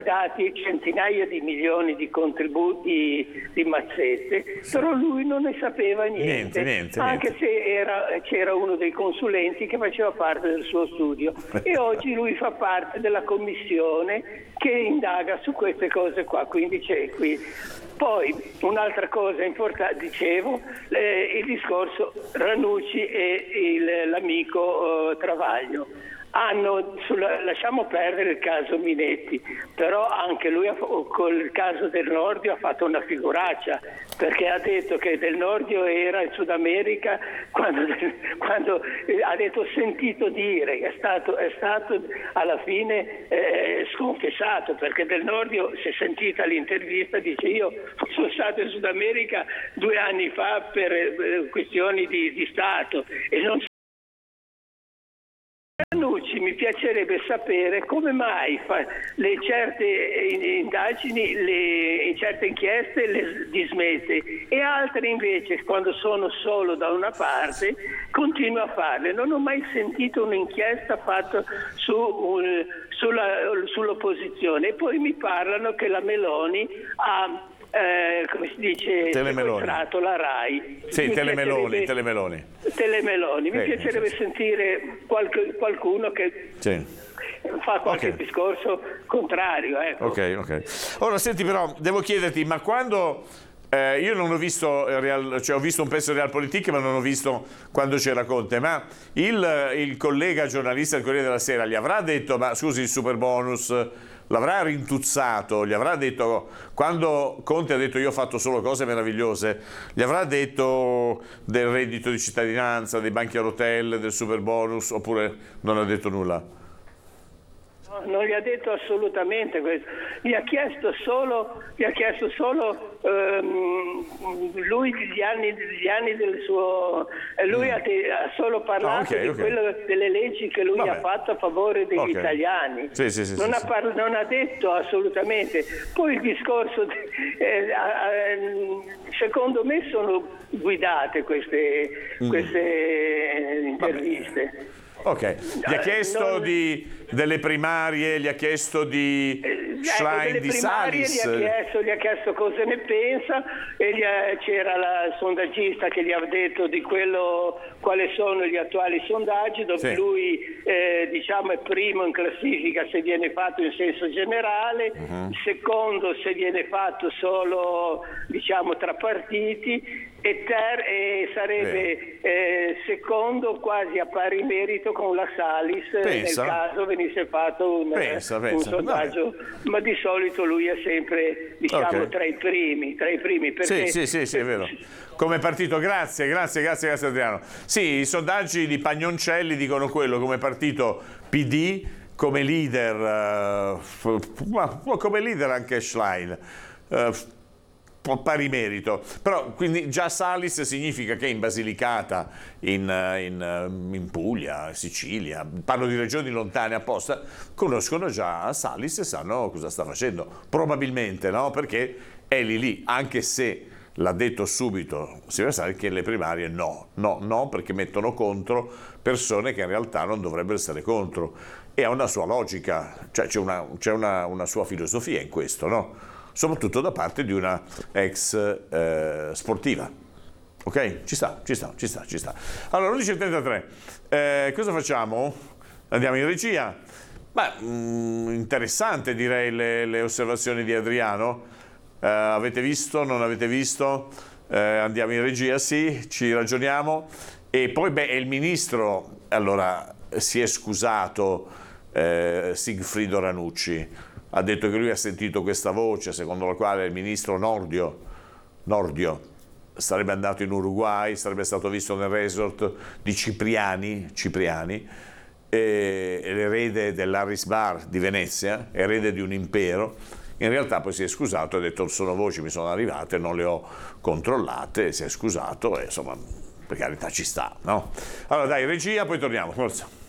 dati centinaia di milioni di contributi di mazzette, però lui non ne sapeva niente. Anche se c'era uno dei consulenti che faceva parte del suo studio e oggi lui fa parte della commissione che indaga su queste cose qua, quindi c'è qui. Poi un'altra cosa importante, dicevo, il discorso Ranucci e l'amico Travaglio. Lasciamo perdere il caso Minetti, però anche lui col caso Del Nordio ha fatto una figuraccia, perché ha detto che Del Nordio era in Sud America quando ha detto ho sentito dire, è stato alla fine sconfessato, perché Del Nordio, se sentita l'intervista, dice io sono stato in Sud America 2 anni fa per questioni di Stato e non. Ranucci, mi piacerebbe sapere come mai le certe indagini, in certe inchieste le dismette e altre invece, quando sono solo da una parte, continua a farle. Non ho mai sentito un'inchiesta fatta sull'opposizione. E poi mi parlano che la Meloni ha come si dice, sequestrato la RAI. Sì, Telemeloni. Mi piacerebbe sentire qualcuno che fa qualche discorso contrario. Ecco. Ok. Ora senti, però, devo chiederti, ma quando io non ho visto ho visto un pezzo di Realpolitik, ma non ho visto quando c'era Conte, ma il collega giornalista del Corriere della Sera gli avrà detto, ma scusi, il superbonus l'avrà rintuzzato, gli avrà detto, quando Conte ha detto io ho fatto solo cose meravigliose, gli avrà detto del reddito di cittadinanza, dei banchi a rotelle, del superbonus, oppure non ha detto nulla? Non gli ha detto assolutamente questo, gli ha chiesto solo lui gli anni del suo, lui ha solo parlato di quello delle leggi che lui ha fatto a favore degli italiani. Non ha detto assolutamente. Poi il discorso secondo me sono guidate queste interviste. Ok, gli ha chiesto delle primarie, gli ha chiesto di Schlein, di Salis. Gli ha chiesto cosa ne pensa e c'era la sondaggista che gli ha detto di quello, quali sono gli attuali sondaggi, dove lui diciamo è primo in classifica se viene fatto in senso generale, secondo se viene fatto solo diciamo tra partiti e sarebbe secondo quasi a pari merito con la Salis nel caso venisse fatto un sondaggio, ma di solito lui è sempre diciamo tra i primi perché sì, è vero. Come partito, grazie Adriano. Sì, i sondaggi di Pagnoncelli dicono quello, come partito PD, come leader anche Schlein, pari merito, però quindi già Salis significa che in Basilicata, in Puglia, Sicilia, parlo di regioni lontane apposta, conoscono già Salis e sanno cosa sta facendo, probabilmente, no? Perché è lì, anche se l'ha detto subito Silvio Salis che le primarie no, perché mettono contro persone che in realtà non dovrebbero stare contro, e ha una sua logica, cioè c'è una sua filosofia in questo, no? Soprattutto da parte di una ex sportiva. Ok? Ci sta. Allora, 11:33. Cosa facciamo? Andiamo in regia? Interessante direi le osservazioni di Adriano. Avete visto? Non avete visto? Andiamo in regia, sì, ci ragioniamo. E poi il ministro allora si è scusato, Sigfrido Ranucci. Ha detto che lui ha sentito questa voce secondo la quale il ministro Nordio sarebbe andato in Uruguay, sarebbe stato visto nel resort di Cipriani, l'erede dell'Harris Bar di Venezia, erede di un impero. In realtà poi si è scusato, ha detto sono voci, mi sono arrivate, non le ho controllate, si è scusato e insomma per carità ci sta, no? Allora dai, regia, poi torniamo, forza.